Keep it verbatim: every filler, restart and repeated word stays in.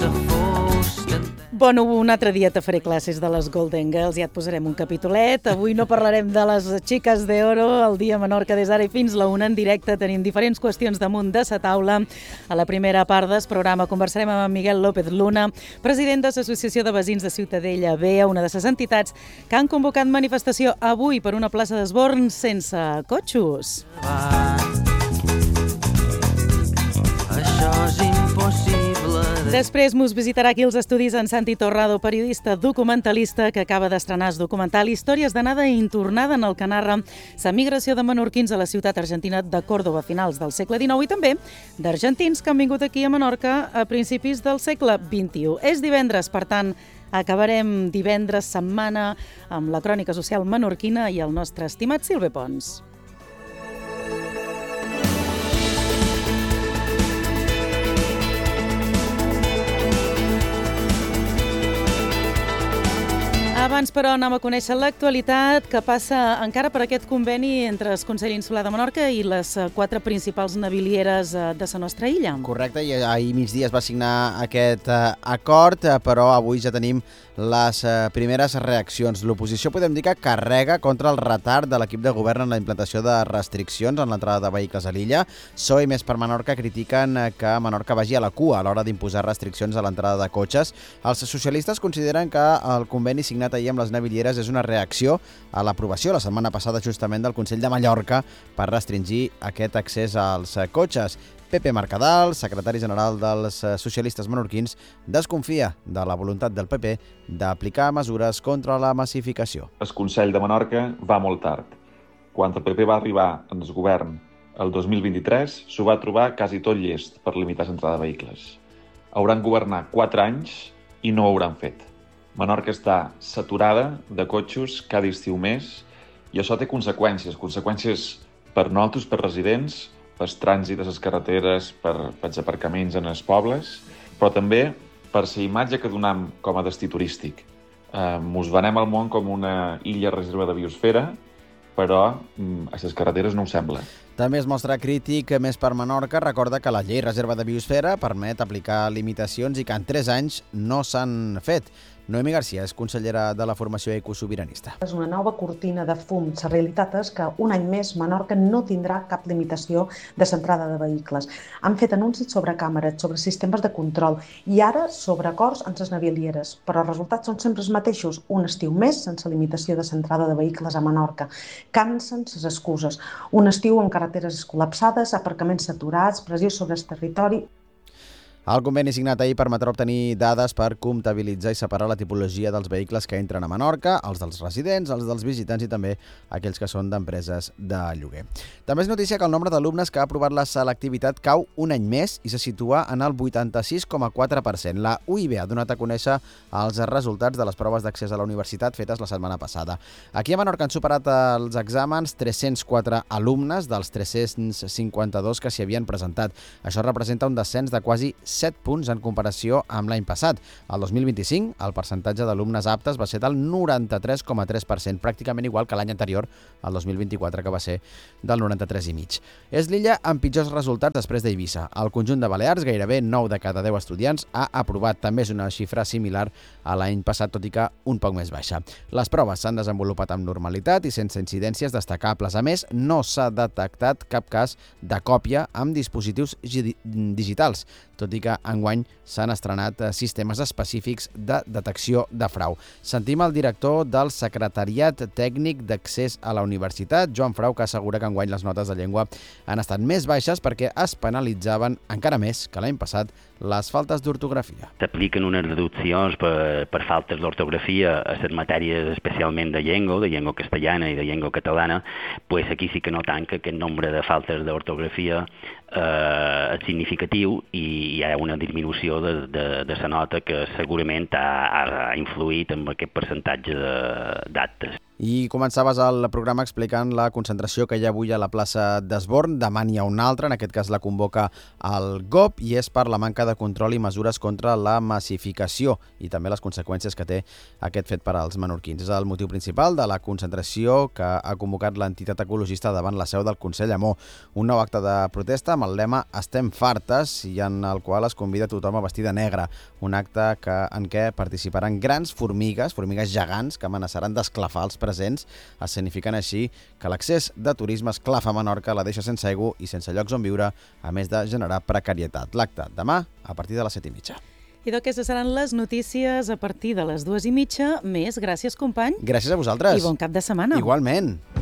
Bueno, un altre dia te faré classes de les Golden Girls, ja et posarem un capitolet. Avui no parlarem de les xiques d'oro, el dia Menorca des d'ara i fins la una en directe. Tenim diferents qüestions damunt de sa taula. A la primera part del programa conversarem amb en Miguel López Luna, president de l'Associació de Veïns de Ciutadella B E A, una de les entitats que han convocat manifestació avui per una plaça d'esborn sense cotxos. Això és impossible. Després mos visitarà aquí els estudis en Santi Torrado, periodista documentalista que acaba d'estrenar el documental Històries d'anada i tornada en el que narra la migració de menorquins a la ciutat argentina de Còrdova a finals del segle dinou i també d'argentins que han vingut aquí a Menorca a principis del segle vint-i-u. És divendres, per tant, acabarem divendres setmana amb la crònica social menorquina i el nostre estimat Silve Pons. Abans, però, anem a conèixer l'actualitat que passa encara per aquest conveni entre el Consell Insular de Menorca i les quatre principals navilieres de la nostra illa. Correcte, i ahir migdia es va signar aquest acord, però avui ja tenim les primeres reaccions. L'oposició podem dir que carrega contra el retard de l'equip de govern en la implantació de restriccions en l'entrada de vehicles a l'illa. P S O E i Més per Menorca critiquen que Menorca vagi a la cua a l'hora d'imposar restriccions a l'entrada de cotxes. Els socialistes consideren que el conveni signat ahir amb les navilieres és una reacció a l'aprovació la setmana passada justament del Consell de Mallorca per restringir aquest accés als cotxes. Pepe Mercadal, secretari general dels socialistes menorquins, desconfia de la voluntat del P P d'aplicar mesures contra la massificació. El Consell de Menorca va molt tard. Quan el P P va arribar al govern el dos mil vint-i-tres, s'ho va trobar quasi tot llest per limitar l'entrada de vehicles. Hauran governat quatre anys i no ho hauran fet. Menorca està saturada de cotxos cada estiu més i això té conseqüències. Conseqüències per nosaltres, per residents, per trànsit a les carreteres, per, per els aparcaments en els pobles, però també per la imatge que donem com a destí turístic. Eh, mos venem al món com una illa reserva de biosfera, però a les carreteres no ho sembla. També es mostra crític Més per Menorca, recorda que la llei reserva de biosfera permet aplicar limitacions i que en tres anys no s'han fet. Noemi Garcia és consellera de la formació ecosobiranista. És una nova cortina de fum. La realitat és que un any més Menorca no tindrà cap limitació de l'entrada de vehicles. Han fet anuncis sobre càmeres, sobre sistemes de control i ara sobre acords amb les navilieres, però els resultats són sempre els mateixos. Un estiu més sense limitació de l'entrada de vehicles a Menorca. Cansen les excuses. Un estiu amb carreteres col·lapsades, aparcaments saturats, pressió sobre el territori. El conveni signat ahir permetrà obtenir dades per comptabilitzar i separar la tipologia dels vehicles que entren a Menorca, els dels residents, els dels visitants i també aquells que són d'empreses de lloguer. També és notícia que el nombre d'alumnes que ha aprovat la selectivitat cau un any més i se situa en el vuitanta-sis coma quatre per cent. La U I B ha donat a conèixer els resultats de les proves d'accés a la universitat fetes la setmana passada. Aquí a Menorca han superat els exàmens tres-cents quatre alumnes dels tres-cents cinquanta-dos que s'hi havien presentat. Això representa un descens de quasi set punts en comparació amb l'any passat. El dos mil vint-i-cinc, el percentatge d'alumnes aptes va ser del noranta-tres coma tres per cent, pràcticament igual que l'any anterior, el dos mil vint-i-quatre, que va ser del noranta-tres coma cinc per cent. És l'illa amb pitjors resultats després d'Eivissa. Al conjunt de Balears, gairebé nou de cada deu estudiants ha aprovat. També és una xifra similar a l'any passat, tot i que un poc més baixa. Les proves s'han desenvolupat amb normalitat i sense incidències destacables. A més, no s'ha detectat cap cas de còpia amb dispositius digitals, tot i que enguany s'han estrenat sistemes específics de detecció de frau. Sentim el director del Secretariat Tècnic d'Accés a la Universitat, Joan Frau, que assegura que enguany les notes de llengua han estat més baixes perquè es penalitzaven encara més que l'any passat les faltes d'ortografia. S'apliquen unes reduccions per, per faltes d'ortografia a les matèries especialment de llengua, de llengua castellana i de llengua catalana, pues aquí sí que notem que aquest nombre de faltes d'ortografia eh, és significatiu i hi ha una disminució de, de, de la nota que segurament ha, ha influït en aquest percentatge d'actes. I començaves el programa explicant la concentració que hi ha avui a la plaça d'Esborn. Demà n'hi ha una altra, en aquest cas la convoca el G O P, i és per la manca de control i mesures contra la massificació i també les conseqüències que té aquest fet per als menorquins. És el motiu principal de la concentració que ha convocat l'entitat ecologista davant la seu del Consell Amor. Un nou acte de protesta amb el lema Estem fartes i en el qual es convida tothom a vestir de negre. Un acte que, en què participaran grans formigues, formigues gegants que amenaçaran d'esclafar els presents, escenificant així que l'accés de turisme esclafa a Menorca, la deixa sense aigua i sense llocs on viure, a més de generar precarietat. L'acte demà a partir de les set i mitja. I d'aquestes seran les notícies a partir de les dues i mitja. Més, gràcies, company. Gràcies a vosaltres. I bon cap de setmana. Igualment.